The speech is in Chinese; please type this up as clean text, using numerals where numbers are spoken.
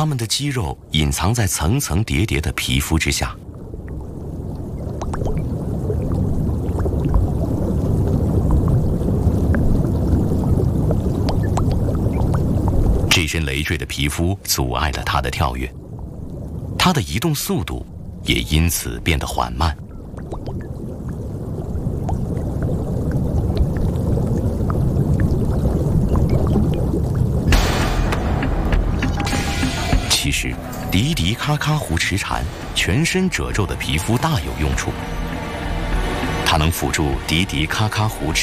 们的肌肉隐藏在层层叠叠的皮肤之下。这身累赘的皮肤阻碍了它的跳跃，它的移动速度也因此变得缓慢。其实，迪迪咔咔湖池蝉全身褶皱的皮肤大有用处，它能辅助迪迪咔咔湖池